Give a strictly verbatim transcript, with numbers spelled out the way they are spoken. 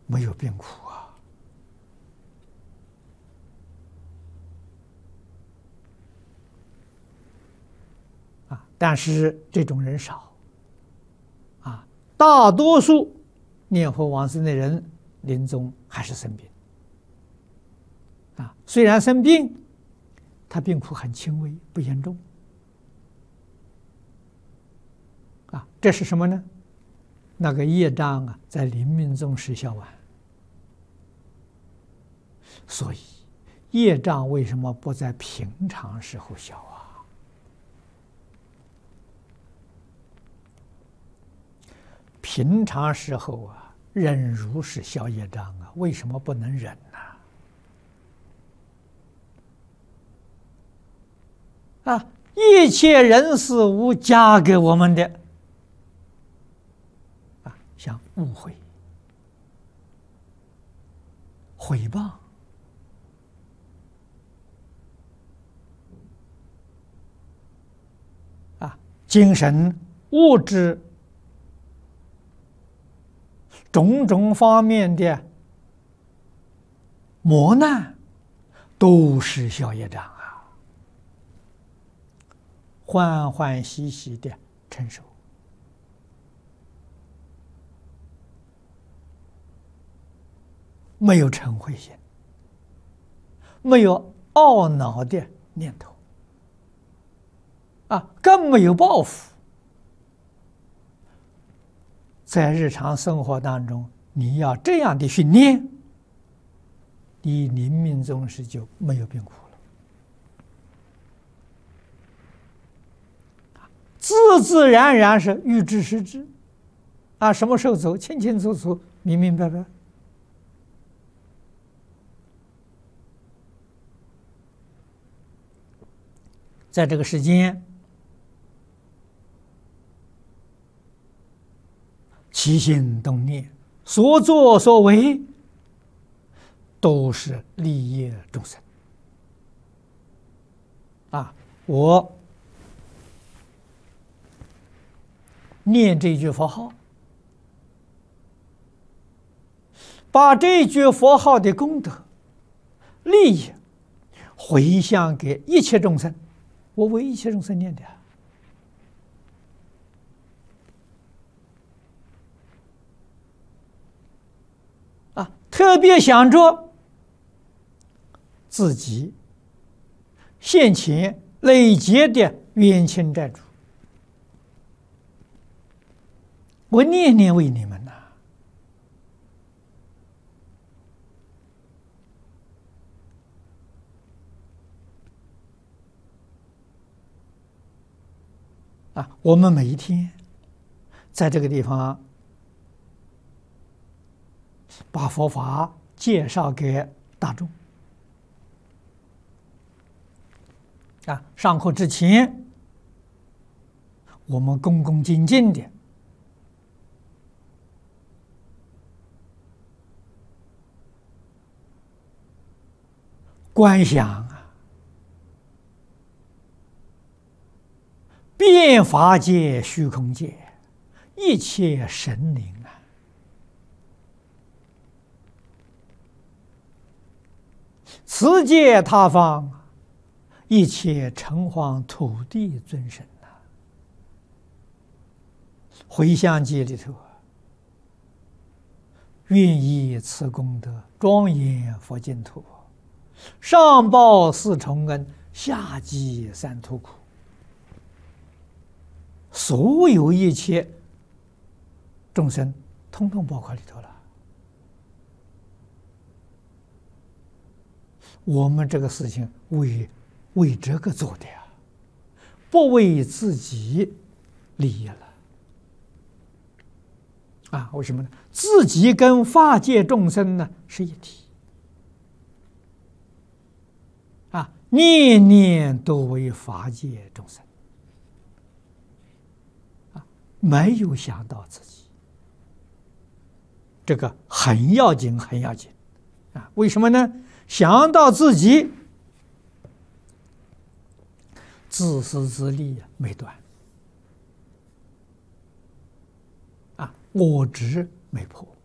没有病苦啊！啊，但是这种人少啊，大多数念佛往生的人临终还是生病啊。虽然生病，他病苦很轻微，不严重啊。这是什么呢？那个业障啊，在临命终时消完。所以，业障为什么不在平常时候消啊？平常时候啊，忍辱是消业障啊，为什么不能忍呢？啊，一切人事物加给我们的啊，像误会、毁谤。精神、物质种种方面的磨难，都是消业障啊，欢欢喜喜的承受没有嗔恚心，没有懊恼的念头。啊，更没有报复。在日常生活当中，你要这样的训练，你临命终时就没有病苦了，自自然然是预知时至，啊，什么时候走，清清楚楚、明明白白。在这个世间，起心动念，所作所为，都是利益众生。啊，我念这句佛号，把这句佛号的功德、利益回向给一切众生，我为一切众生念的。啊，特别想着自己现前累劫的冤亲债主，我念念为你们呐、啊！啊，我们每一天在这个地方把佛法介绍给大众。啊，上课之前，我们恭恭敬敬的观想啊，遍法界、虚空界，一切神灵啊，此界他方，一切城隍土地尊神呐、啊。回向记里头，愿以此功德庄严佛净土，上报四重恩，下济三途苦。所有一切众生，通通包括里头了。我们这个事情为为这个做的呀，不为自己利益了啊？为什么呢？自己跟法界众生呢是一体啊，念念都为法界众生啊，没有想到自己，这个很要紧，很要紧啊！为什么呢？想到自己，自私自利没断啊，我执没破